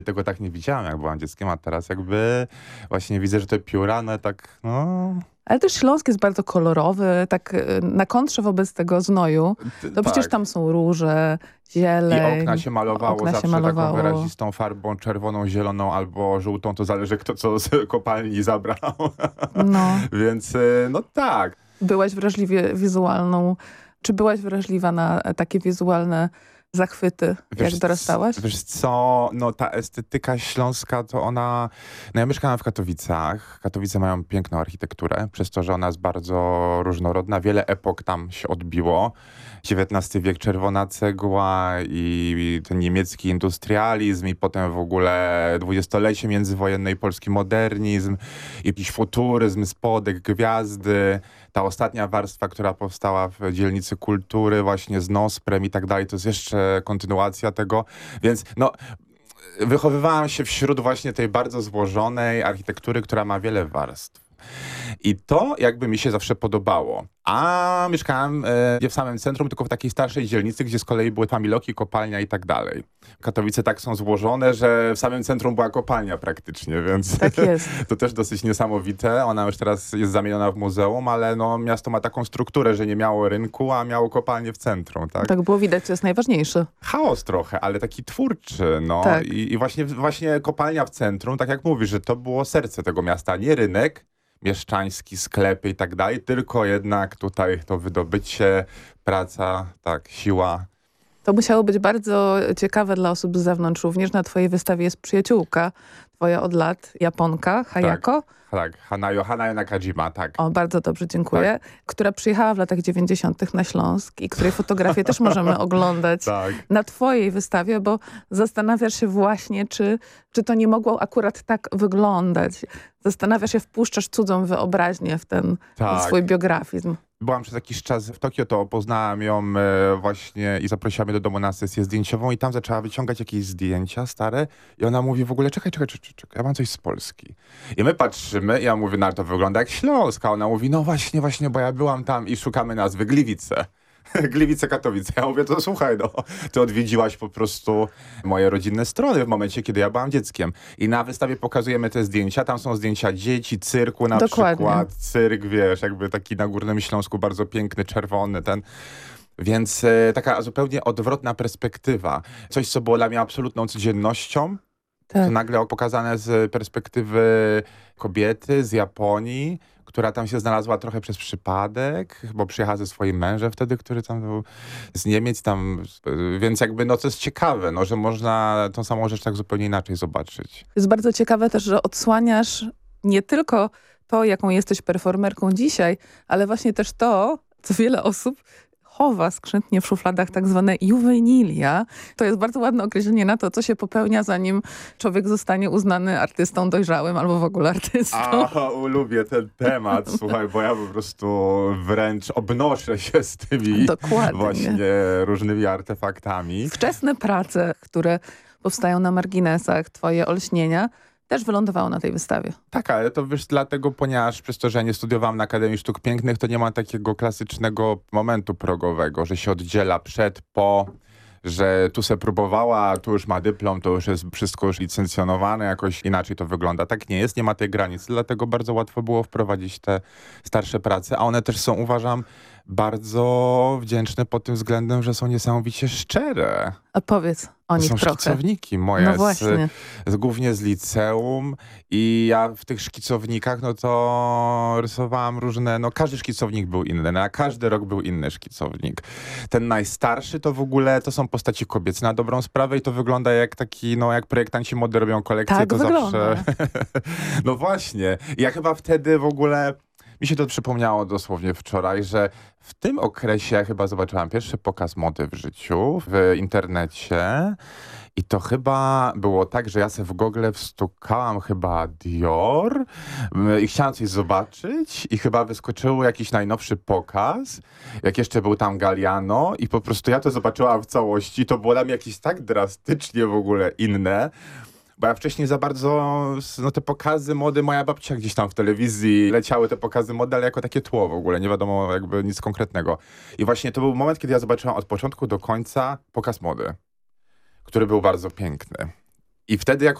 Tego tak nie widziałem, jak byłam dzieckiem, a teraz jakby właśnie widzę, że te pióra, no tak, no... Ale też Śląsk jest bardzo kolorowy, tak na kontrze wobec tego znoju. To przecież Tak. tam są róże, zieleń. I okna się malowało okna się zawsze malowało. taką wyrazistą farbą czerwoną, zieloną albo żółtą, to zależy kto co z kopalni zabrał. No. Więc no tak. Byłaś czy byłaś wrażliwa na takie wizualne zachwyty, jak dorastałaś? Wiesz co, no ta estetyka śląska to ona... No ja mieszkałem w Katowicach. Katowice mają piękną architekturę, przez to, że ona jest bardzo różnorodna. Wiele epok tam się odbiło. XIX wiek, czerwona cegła i ten niemiecki industrializm i potem w ogóle dwudziestolecie międzywojenne i polski modernizm i jakiś futuryzm, spodek, gwiazdy. Ta ostatnia warstwa, która powstała w dzielnicy kultury właśnie z Nosprem i tak dalej, to jest jeszcze kontynuacja tego. Więc no, wychowywałem się wśród właśnie tej bardzo złożonej architektury, która ma wiele warstw. I to jakby mi się zawsze podobało. A mieszkałem nie w samym centrum, tylko w takiej starszej dzielnicy, gdzie z kolei były familoki, kopalnia i tak dalej. Katowice tak są złożone, że w samym centrum była kopalnia praktycznie, więc tak jest. To też dosyć niesamowite. Ona już teraz jest zamieniona w muzeum, ale no, miasto ma taką strukturę, że nie miało rynku, a miało kopalnię w centrum. Tak, tak było widać, co jest najważniejsze. Chaos trochę, ale taki twórczy. No. Tak. I właśnie kopalnia w centrum, tak jak mówisz, że to było serce tego miasta, nie rynek, mieszczański, sklepy i tak dalej, tylko jednak tutaj to wydobycie, praca, tak, siła. To musiało być bardzo ciekawe dla osób z zewnątrz. Również na twojej wystawie jest przyjaciółka twoja od lat, Japonka, Hayako. Tak, Hanayo Nakajima, tak. O, bardzo dobrze, dziękuję. Tak. Która przyjechała w latach 90. na Śląsk i której fotografię też możemy oglądać na twojej wystawie, bo zastanawiasz się właśnie, czy to nie mogło akurat tak wyglądać. Zastanawiasz się, wpuszczasz cudzą wyobraźnię w ten swój biografizm. Byłam przez jakiś czas w Tokio, to poznałam ją właśnie i zaprosiła mnie do domu na sesję zdjęciową i tam zaczęła wyciągać jakieś zdjęcia stare i ona mówi w ogóle, czekaj, ja mam coś z Polski. I my patrzymy, ja mówię, no to wygląda jak Śląsk, a ona mówi, no właśnie, bo ja byłam tam i szukamy nazwy Gliwice. Gliwice, Katowice. Ja mówię, to słuchaj, no, ty odwiedziłaś po prostu moje rodzinne strony w momencie, kiedy ja byłam dzieckiem. I na wystawie pokazujemy te zdjęcia. Tam są zdjęcia dzieci, cyrku na przykład. Cyrk, wiesz, jakby taki na Górnym Śląsku bardzo piękny, czerwony ten. Więc taka zupełnie odwrotna perspektywa. Coś, co było dla mnie absolutną codziennością, to nagle pokazane z perspektywy kobiety z Japonii, która tam się znalazła trochę przez przypadek, bo przyjechała ze swoim mężem wtedy, który tam był z Niemiec tam, więc jakby no to jest ciekawe, no, że można tą samą rzecz tak zupełnie inaczej zobaczyć. Jest bardzo ciekawe też, że odsłaniasz nie tylko to, jaką jesteś performerką dzisiaj, ale właśnie też to, co wiele osób chowa skrzętnie w szufladach, tak zwane juwenilia. To jest bardzo ładne określenie na to, co się popełnia, zanim człowiek zostanie uznany artystą dojrzałym albo w ogóle artystą. Lubię ten temat, słuchaj, bo ja po prostu wręcz obnoszę się z tymi właśnie różnymi artefaktami. Wczesne prace, które powstają na marginesach, twoje olśnienia, też wylądowało na tej wystawie. Tak, ale to wiesz, dlatego, ponieważ przez to, że nie studiowałam na Akademii Sztuk Pięknych, to nie ma takiego klasycznego momentu progowego, że się oddziela przed, po, że tu se próbowała, tu już ma dyplom, to już jest wszystko już licencjonowane, jakoś inaczej to wygląda. Tak nie jest, nie ma tej granicy, dlatego bardzo łatwo było wprowadzić te starsze prace, a one też są, uważam, bardzo wdzięczne pod tym względem, że są niesamowicie szczere. A powiedz o nich trochę. To są szkicowniki moje, no właśnie. Głównie z liceum i ja w tych szkicownikach, no to rysowałam różne, no każdy szkicownik był inny, na każdy rok był inny szkicownik. Ten najstarszy to w ogóle, to są postaci kobiece na dobrą sprawę i to wygląda jak taki, no jak projektanci mody robią kolekcję, tak to wygląda. Zawsze... No właśnie, ja chyba wtedy w ogóle... Mi się to przypomniało dosłownie wczoraj, że w tym okresie ja chyba zobaczyłam pierwszy pokaz mody w życiu w internecie i to chyba było tak, że ja sobie w Google wstukałam chyba Dior i chciałam coś zobaczyć i chyba wyskoczył jakiś najnowszy pokaz, jak jeszcze był tam Galliano i po prostu ja to zobaczyłam w całości. To było dla mnie jakieś tak drastycznie w ogóle inne. Bo ja wcześniej za bardzo, no te pokazy mody, moja babcia gdzieś tam w telewizji leciały te pokazy mody, ale jako takie tło w ogóle, nie wiadomo jakby nic konkretnego. I właśnie to był moment, kiedy ja zobaczyłam od początku do końca pokaz mody, który był bardzo piękny. I wtedy